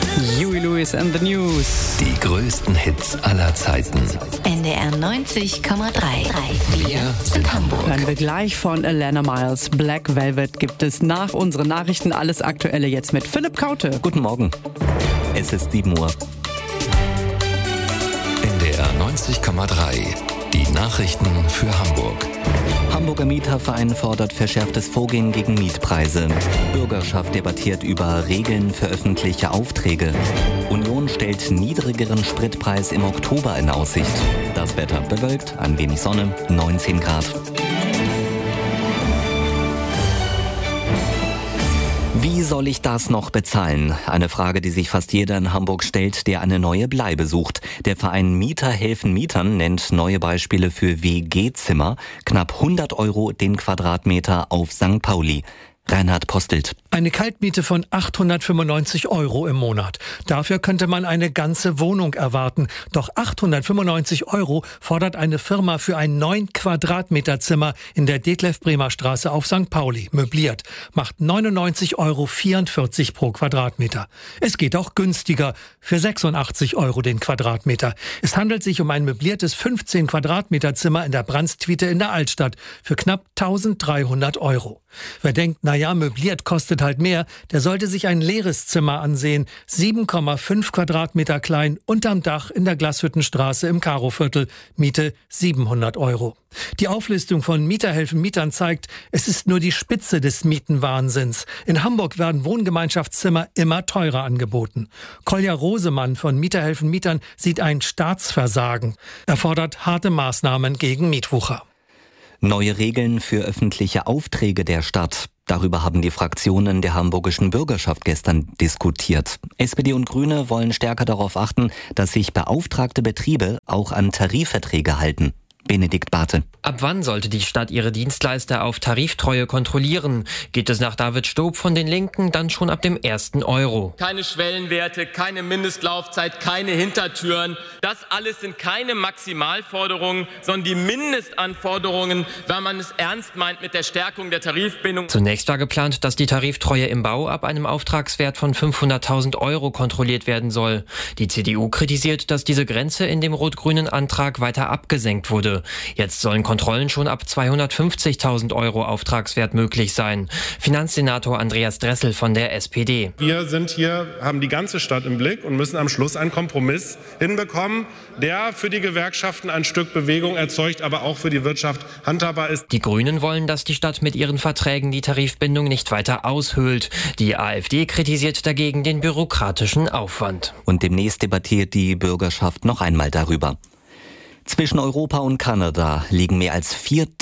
Huey Lewis and the News. Die größten Hits aller Zeiten. NDR 90,3. Wir sind Hamburg. Hören wir gleich von Alana Miles. Black Velvet gibt es nach unseren Nachrichten. Alles Aktuelle jetzt mit Philipp Kaute. Guten Morgen. Es ist 7 Uhr. NDR 90,3. Die Nachrichten für Hamburg. Hamburger Mieterverein fordert verschärftes Vorgehen gegen Mietpreise. Bürgerschaft debattiert über Regeln für öffentliche Aufträge. Union stellt niedrigeren Spritpreis im Oktober in Aussicht. Das Wetter bewölkt, ein wenig Sonne, 19 Grad. Wie soll ich das noch bezahlen? Eine Frage, die sich fast jeder in Hamburg stellt, der eine neue Bleibe sucht. Der Verein Mieter helfen Mietern nennt neue Beispiele für WG-Zimmer. Knapp 100 € den Quadratmeter auf St. Pauli. Reinhard Postelt. Eine Kaltmiete von 895 € im Monat. Dafür könnte man eine ganze Wohnung erwarten. Doch 895 € fordert eine Firma für ein 9 Quadratmeter Zimmer in der Detlef-Bremer-Straße auf St. Pauli. Möbliert. Macht 99,44 € pro Quadratmeter. Es geht auch günstiger. Für 86 € den Quadratmeter. Es handelt sich um ein möbliertes 15 Quadratmeter Zimmer in der Brandstwiete in der Altstadt für knapp 1300 €. Wer denkt, naja, möbliert kostet halt mehr, der sollte sich ein leeres Zimmer ansehen. 7,5 Quadratmeter klein, unterm Dach in der Glashüttenstraße im Karoviertel. Miete 700 €. Die Auflistung von Mieterhelfen Mietern zeigt, es ist nur die Spitze des Mietenwahnsinns. In Hamburg werden Wohngemeinschaftszimmer immer teurer angeboten. Kolja Rosemann von Mieterhelfen Mietern sieht ein Staatsversagen. Er fordert harte Maßnahmen gegen Mietwucher. Neue Regeln für öffentliche Aufträge der Stadt. Darüber haben die Fraktionen der hamburgischen Bürgerschaft gestern diskutiert. SPD und Grüne wollen stärker darauf achten, dass sich beauftragte Betriebe auch an Tarifverträge halten. Benedikt Barthe. Ab wann sollte die Stadt ihre Dienstleister auf Tariftreue kontrollieren? Geht es nach David Stob von den Linken dann schon ab dem 1. Euro? Keine Schwellenwerte, keine Mindestlaufzeit, keine Hintertüren. Das alles sind keine Maximalforderungen, sondern die Mindestanforderungen, wenn man es ernst meint mit der Stärkung der Tarifbindung. Zunächst war geplant, dass die Tariftreue im Bau ab einem Auftragswert von 500.000 € kontrolliert werden soll. Die CDU kritisiert, dass diese Grenze in dem rot-grünen Antrag weiter abgesenkt wurde. Jetzt sollen Kontrollen schon ab 250.000 € Auftragswert möglich sein. Finanzsenator Andreas Dressel von der SPD. Wir sind hier, haben die ganze Stadt im Blick und müssen am Schluss einen Kompromiss hinbekommen, der für die Gewerkschaften ein Stück Bewegung erzeugt, aber auch für die Wirtschaft handhabbar ist. Die Grünen wollen, dass die Stadt mit ihren Verträgen die Tarifbindung nicht weiter aushöhlt. Die AfD kritisiert dagegen den bürokratischen Aufwand. Und demnächst debattiert die Bürgerschaft noch einmal darüber. Zwischen Europa und Kanada liegen mehr als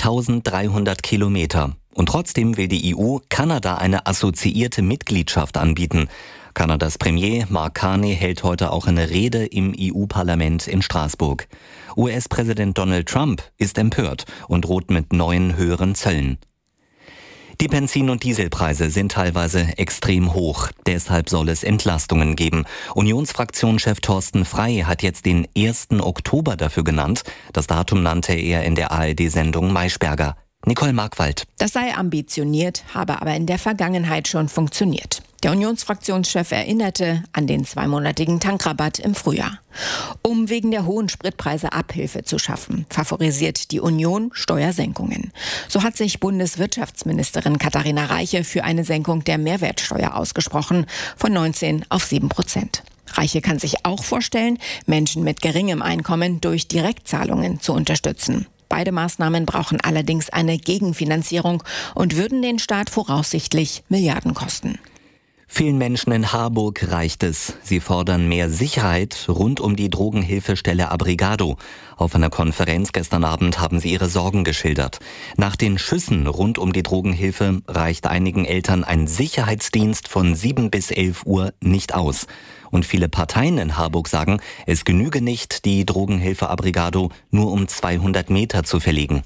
4.300 Kilometer. Und trotzdem will die EU Kanada eine assoziierte Mitgliedschaft anbieten. Kanadas Premier Mark Carney hält heute auch eine Rede im EU-Parlament in Straßburg. US-Präsident Donald Trump ist empört und droht mit neuen höheren Zöllen. Die Benzin- und Dieselpreise sind teilweise extrem hoch. Deshalb soll es Entlastungen geben. Unionsfraktionschef Thorsten Frey hat jetzt den 1. Oktober dafür genannt. Das Datum nannte er in der ARD-Sendung Maischberger. Nicole Markwald. Das sei ambitioniert, habe aber in der Vergangenheit schon funktioniert. Der Unionsfraktionschef erinnerte an den 2-monatigen Tankrabatt im Frühjahr. Um wegen der hohen Spritpreise Abhilfe zu schaffen, favorisiert die Union Steuersenkungen. So hat sich Bundeswirtschaftsministerin Katharina Reiche für eine Senkung der Mehrwertsteuer ausgesprochen, von 19 auf 7%. Reiche kann sich auch vorstellen, Menschen mit geringem Einkommen durch Direktzahlungen zu unterstützen. Beide Maßnahmen brauchen allerdings eine Gegenfinanzierung und würden den Staat voraussichtlich Milliarden kosten. Vielen Menschen in Harburg reicht es. Sie fordern mehr Sicherheit rund um die Drogenhilfestelle Abrigado. Auf einer Konferenz gestern Abend haben sie ihre Sorgen geschildert. Nach den Schüssen rund um die Drogenhilfe reicht einigen Eltern ein Sicherheitsdienst von 7 bis 11 Uhr nicht aus. Und viele Parteien in Harburg sagen, es genüge nicht, die Drogenhilfe Abrigado nur um 200 Meter zu verlegen.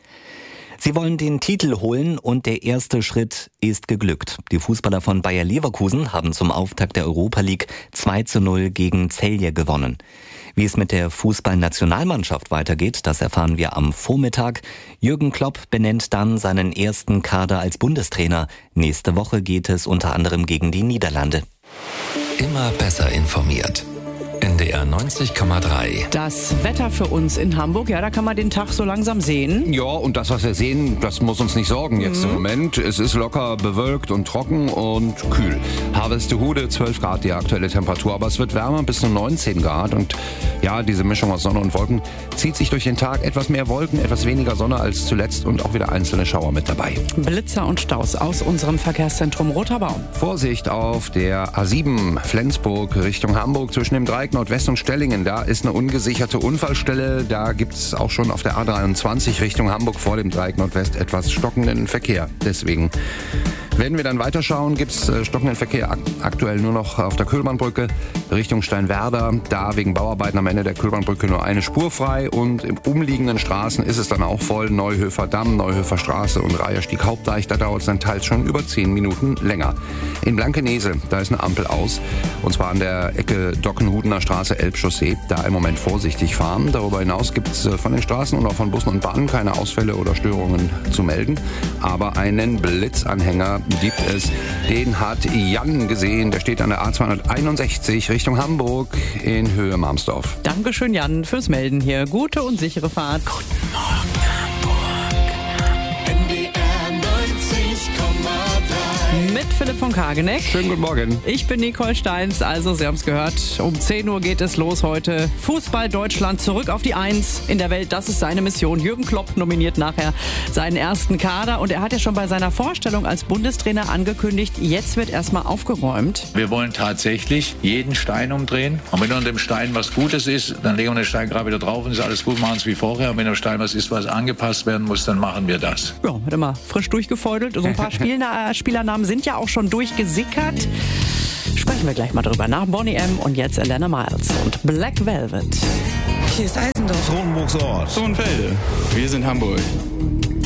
Sie wollen den Titel holen und der erste Schritt ist geglückt. Die Fußballer von Bayer Leverkusen haben zum Auftakt der Europa League 2:0 gegen Celje gewonnen. Wie es mit der Fußballnationalmannschaft weitergeht, das erfahren wir am Vormittag. Jürgen Klopp benennt dann seinen ersten Kader als Bundestrainer. Nächste Woche geht es unter anderem gegen die Niederlande. Immer besser informiert. NDR 90,3. Das Wetter für uns in Hamburg, ja, da kann man den Tag so langsam sehen. Ja, und das, was wir sehen, das muss uns nicht sorgen jetzt im Moment. Es ist locker bewölkt und trocken und kühl. Harvestehude 12 Grad die aktuelle Temperatur, aber es wird wärmer bis zu 19 Grad. Und ja, diese Mischung aus Sonne und Wolken zieht sich durch den Tag. Etwas mehr Wolken, etwas weniger Sonne als zuletzt und auch wieder einzelne Schauer mit dabei. Blitzer und Staus aus unserem Verkehrszentrum Roter Baum. Vorsicht auf der A7 Flensburg Richtung Hamburg zwischen dem Dreieck Nordwest und Stellingen. Da ist eine ungesicherte Unfallstelle. Da gibt es auch schon auf der A23 Richtung Hamburg vor dem Dreieck Nordwest etwas stockenden Verkehr. Deswegen, wenn wir dann weiterschauen, gibt es stockenden Verkehr aktuell nur noch auf der Köhlbahnbrücke Richtung Steinwerder. Da wegen Bauarbeiten am Ende der Köhlbahnbrücke nur eine Spur frei. Und im umliegenden Straßen ist es dann auch voll. Neuhöfer Damm, Neuhöfer Straße und Reiherstieg Hauptdeich. Da dauert es dann teils schon über 10 Minuten länger. In Blankenese, da ist eine Ampel aus. Und zwar an der Ecke Dockenhudener Straße, Elbchaussee. Da im Moment vorsichtig fahren. Darüber hinaus gibt es von den Straßen und auch von Bussen und Bahnen keine Ausfälle oder Störungen zu melden. Aber einen Blitzanhänger gibt es. Den hat Jan gesehen. Der steht an der A261 Richtung Hamburg in Höhe Marmsdorf. Dankeschön, Jan, fürs Melden hier. Gute und sichere Fahrt. Guten Morgen, Hamburg. NDR 90,3. Mit Philipp von Kageneck. Schönen guten Morgen. Ich bin Nicole Steins. Also, Sie haben es gehört, um 10 Uhr geht es los heute. Fußball Deutschland zurück auf die 1 in der Welt. Das ist seine Mission. Jürgen Klopp nominiert nachher seinen ersten Kader. Und er hat ja schon bei seiner Vorstellung als Bundestrainer angekündigt, jetzt wird erstmal aufgeräumt. Wir wollen tatsächlich jeden Stein umdrehen. Und wenn unter dem Stein was Gutes ist, dann legen wir den Stein gerade wieder drauf und ist alles gut, machen es wie vorher. Und wenn der Stein was ist, was angepasst werden muss, dann machen wir das. Ja, wird immer frisch durchgefeudelt. So ein paar Spielernamen sind ja auch schon durchgesickert. Sprechen wir gleich mal drüber nach. Bonnie M. und jetzt Alana Miles und Black Velvet. Hier ist Eisendorf. Kronenburgs Ort. Sohnfelde. Wir sind Hamburg.